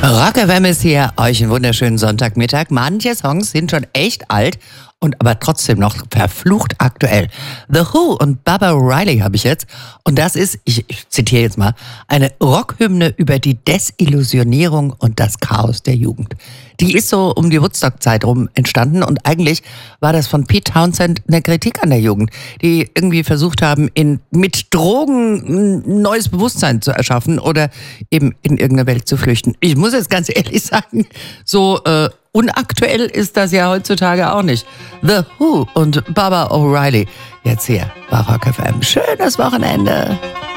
Rock FM ist hier, euch einen wunderschönen Sonntagmittag. Manche Songs sind schon echt alt und aber trotzdem noch verflucht aktuell. The Who und Baba O'Reilly habe ich jetzt. Und das ist, ich zitiere jetzt mal, eine Rockhymne über die Desillusionierung und das Chaos der Jugend. Die ist so um die Woodstock-Zeit rum entstanden und eigentlich war das von Pete Townsend eine Kritik an der Jugend, die irgendwie versucht haben, mit Drogen ein neues Bewusstsein zu erschaffen oder eben in irgendeine Welt zu flüchten. Ich muss jetzt ganz ehrlich sagen, so unaktuell ist das ja heutzutage auch nicht. The Who und Baba O'Reilly. Jetzt hier bei Rock FM. Schönes Wochenende.